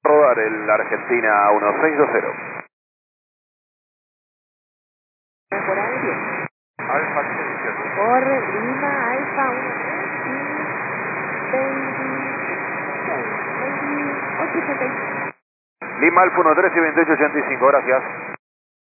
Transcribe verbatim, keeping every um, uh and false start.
Rodar el Argentina uno seis dos cero. Por ahí bien. Alfa diecisiete. Por Lima, Alfa uno tres y veintiséis, veintiocho ochenta y cinco. Lima Alfa uno tres y veintiocho ochenta y cinco, gracias.